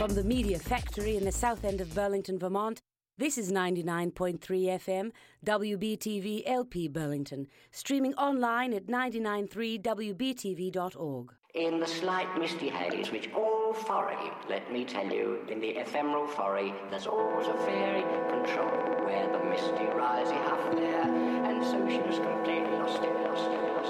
From the Media Factory in the south end of Burlington, Vermont, this is 99.3 FM, WBTV LP Burlington, streaming online at 993wbtv.org. In the slight misty haze which all foray, let me tell you, in the ephemeral foray, there's always a fairy control where the misty rising half there, and so she was completely lost it, lost it, lost it.